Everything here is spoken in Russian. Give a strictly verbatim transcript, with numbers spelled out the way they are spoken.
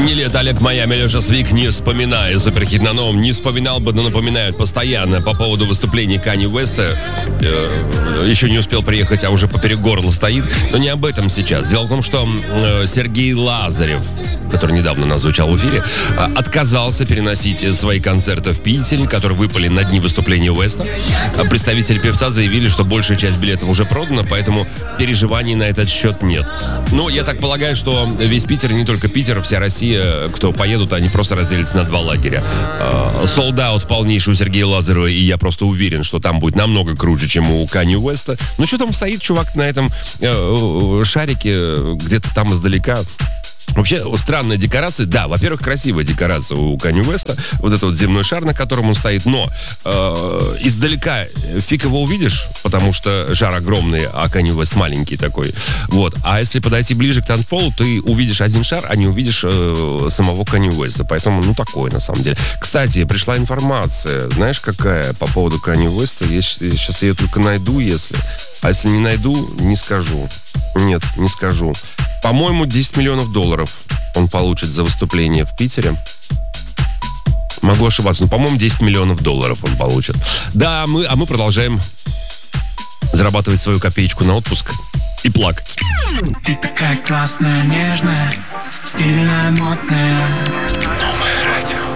Не лет Олег Майами, Леша Свик, не вспоминай. Суперхит на новом. Не вспоминал бы, но напоминают постоянно по поводу выступлений Канье Уэста. Э, еще не успел приехать, а уже поперек горла стоит. Но не об этом сейчас. Дело в том, что э, Сергей Лазарев, который недавно нас звучал в эфире, э, отказался переносить свои концерты в Питере, которые выпали на дни выступления Уэста. Представители певца заявили, что большая часть билетов уже продана, поэтому переживаний на этот счет нет. Ну, я так полагаю, что весь Питер, не только Питер, вся Россия, кто поедут, они просто разделятся на два лагеря. Солд-аут полнейший у Сергея Лазарева, и я просто уверен, что там будет намного круче, чем у Канье Уэста. Ну, что там стоит чувак на этом э, шарике, где-то там издалека. Вообще, странная декорация. Да, во-первых, красивая декорация у Канье Уэста. Вот этот вот земной шар, на котором он стоит. Но э, издалека фиг его увидишь, потому что шар огромный, а Канье Уэст маленький такой. Вот. А если подойти ближе к танцполу, ты увидишь один шар, а не увидишь э, самого Канье Уэста. Поэтому, ну, такое, на самом деле. Кстати, пришла информация, знаешь, какая по поводу Канье Уэста? Я сейчас ее только найду, если... А если не найду, не скажу. Нет, не скажу. По-моему, десять миллионов долларов он получит за выступление в Питере. Могу ошибаться, но, по-моему, десять миллионов долларов он получит. Да, мы, а мы продолжаем зарабатывать свою копеечку на отпуск и плакать. Ты такая классная, нежная, стильная, модная.